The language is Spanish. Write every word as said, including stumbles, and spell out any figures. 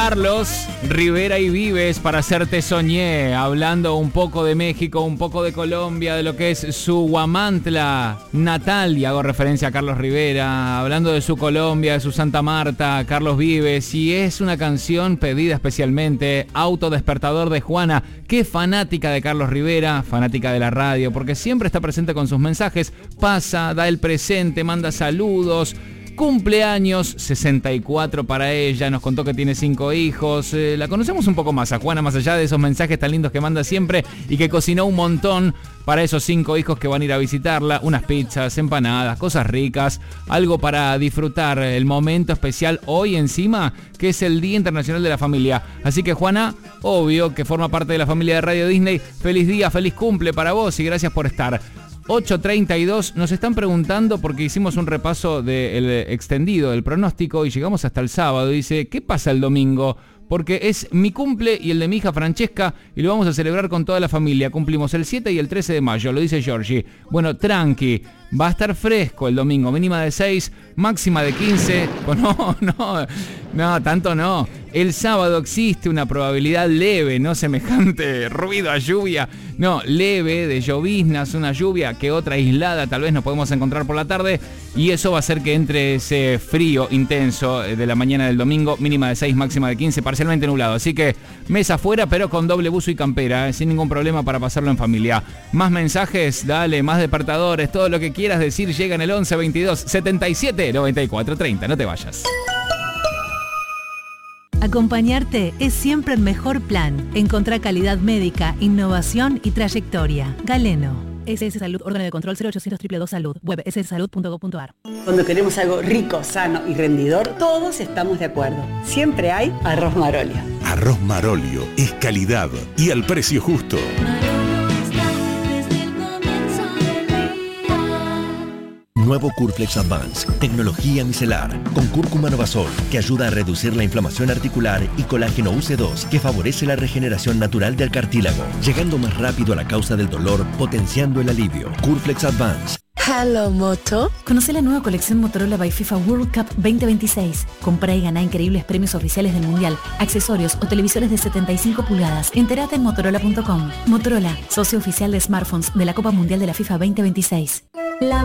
Carlos Rivera y Vives para hacerte soñé, hablando un poco de México, un poco de Colombia, de lo que es su Huamantla natal, y hago referencia a Carlos Rivera, hablando de su Colombia, de su Santa Marta, Carlos Vives, y es una canción pedida especialmente, Autodespertador de Juana, que es fanática de Carlos Rivera, fanática de la radio, porque siempre está presente con sus mensajes, pasa, da el presente, manda saludos. Cumpleaños, sesenta y cuatro para ella, nos contó que tiene cinco hijos, eh, la conocemos un poco más a Juana, más allá de esos mensajes tan lindos que manda siempre y que cocinó un montón para esos cinco hijos que van a ir a visitarla, unas pizzas, empanadas, cosas ricas, algo para disfrutar el momento especial hoy encima, que es el Día Internacional de la Familia. Así que Juana, obvio que forma parte de la familia de Radio Disney, feliz día, feliz cumple para vos y gracias por estar. ocho treinta y dos, nos están preguntando porque hicimos un repaso del extendido del pronóstico y llegamos hasta el sábado. Dice, ¿qué pasa el domingo? Porque es mi cumple y el de mi hija Francesca y lo vamos a celebrar con toda la familia. Cumplimos el siete y el trece de mayo, lo dice Georgie. Bueno, tranqui, va a estar fresco el domingo, mínima de seis, máxima de quince. Pues no, no, no, tanto no. El sábado existe una probabilidad leve, no semejante ruido a lluvia, no, leve de lloviznas, una lluvia que otra aislada tal vez nos podemos encontrar por la tarde y eso va a hacer que entre ese frío intenso de la mañana del domingo, mínima de seis, máxima de quince, parcialmente nublado. Así que mesa afuera pero con doble buzo y campera, eh, sin ningún problema para pasarlo en familia. Más mensajes, dale, más despertadores, todo lo que quieras decir llega en el once veintidós setenta y siete noventa y cuatro treinta, no te vayas. Acompañarte es siempre el mejor plan. Encontrá calidad médica, innovación y trayectoria. Galeno. S S Salud, órgano de control cero ochocientos dos dos dos Salud. Web ese ese salud punto gov punto a r. Cuando queremos algo rico, sano y rendidor, todos estamos de acuerdo. Siempre hay Arroz Marolio. Arroz Marolio es calidad y al precio justo. Nuevo Curflex Advance, tecnología micelar, con cúrcuma Novasol, que ayuda a reducir la inflamación articular, y colágeno U C dos, que favorece la regeneración natural del cartílago, llegando más rápido a la causa del dolor, potenciando el alivio. Curflex Advance. Hello Moto. Conoce la nueva colección Motorola by FIFA World Cup veinte veintiséis. Comprá y ganá increíbles premios oficiales del Mundial, accesorios o televisores de setenta y cinco pulgadas. Entérate en motorola punto com. Motorola, socio oficial de smartphones de la Copa Mundial de la FIFA veinte veintiséis. La